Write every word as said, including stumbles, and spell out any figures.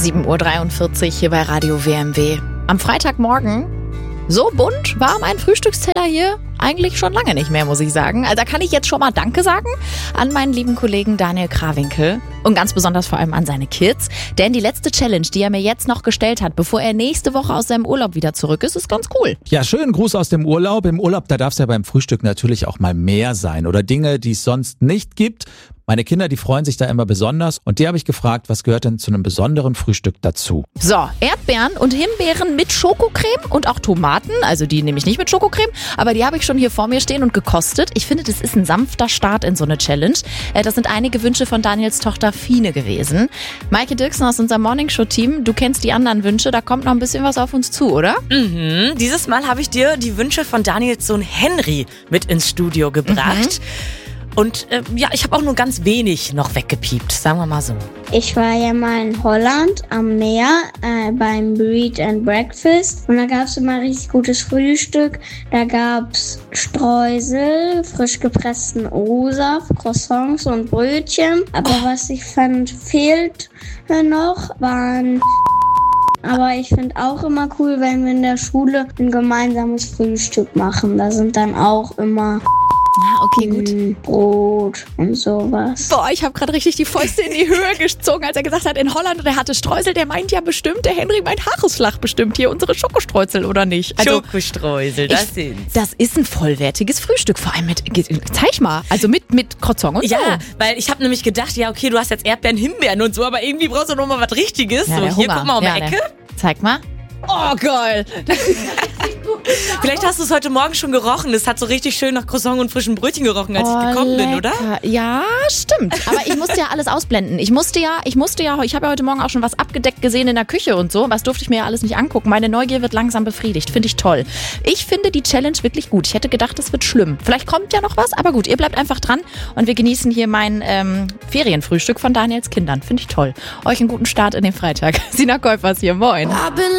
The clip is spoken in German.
sieben Uhr dreiundvierzig hier bei Radio W M W. Am Freitagmorgen, so bunt war mein Frühstücksteller hier eigentlich schon lange nicht mehr, muss ich sagen. Also da kann ich jetzt schon mal Danke sagen an meinen lieben Kollegen Daniel Krawinkel und ganz besonders vor allem an seine Kids. Denn die letzte Challenge, die er mir jetzt noch gestellt hat, bevor er nächste Woche aus seinem Urlaub wieder zurück ist, ist ganz cool. Ja, schönen Gruß aus dem Urlaub. Im Urlaub, da darf es ja beim Frühstück natürlich auch mal mehr sein oder Dinge, die es sonst nicht gibt. Meine Kinder, die freuen sich da immer besonders und die habe ich gefragt, was gehört denn zu einem besonderen Frühstück dazu? So, Erdbeeren und Himbeeren mit Schokocreme und auch Tomaten, also die nehme ich nicht mit Schokocreme, aber die habe ich schon hier vor mir stehen und gekostet. Ich finde, das ist ein sanfter Start in so eine Challenge. Das sind einige Wünsche von Daniels Tochter Fine gewesen. Maike Dirksen aus unserem Morningshow-Team, du kennst die anderen Wünsche, da kommt noch ein bisschen was auf uns zu, oder? Mhm. Dieses Mal habe ich dir die Wünsche von Daniels Sohn Henry mit ins Studio gebracht. Mhm. Und äh, ja, ich habe auch nur ganz wenig noch weggepiept, sagen wir mal so. Ich war ja mal in Holland am Meer äh, beim Breed and Breakfast. Und da gab es immer richtig gutes Frühstück. Da gab es Streusel, frisch gepressten O-Saft, Croissants und Brötchen. Aber oh. was ich fand, fehlt noch, waren... Aber ich finde auch immer cool, wenn wir in der Schule ein gemeinsames Frühstück machen. Da sind dann auch immer... Ah, okay, gut. Brot und sowas. Boah, ich habe gerade richtig die Fäuste in die Höhe gezogen, als er gesagt hat, in Holland und er hatte Streusel. Der meint ja bestimmt, der Henry meint Haaresflach bestimmt hier, unsere Schokostreusel, oder nicht? Also, Schokostreusel, das ich, sind's. Das ist ein vollwertiges Frühstück, vor allem mit, zeig mal, also mit, mit Croissant und ja, so. Ja, weil ich habe nämlich gedacht, ja okay, du hast jetzt Erdbeeren, Himbeeren und so, aber irgendwie brauchst du noch mal was Richtiges. Ja, so, hier, Hunger. guck mal um die ja, Ecke. Der, zeig mal. Oh, geil. Vielleicht hast du es heute Morgen schon gerochen. Es hat so richtig schön nach Croissant und frischen Brötchen gerochen, als oh, ich gekommen lecker. bin, oder? Ja, stimmt. Aber ich musste ja alles ausblenden. Ich musste ja, ich musste ja, ich habe ja heute Morgen auch schon was abgedeckt gesehen in der Küche und so. Was durfte ich mir ja alles nicht angucken. Meine Neugier wird langsam befriedigt. Finde ich toll. Ich finde die Challenge wirklich gut. Ich hätte gedacht, es wird schlimm. Vielleicht kommt ja noch was, aber gut, ihr bleibt einfach dran und wir genießen hier mein ähm, Ferienfrühstück von Daniels Kindern. Finde ich toll. Euch einen guten Start in den Freitag. Sina Käufers hier, moin.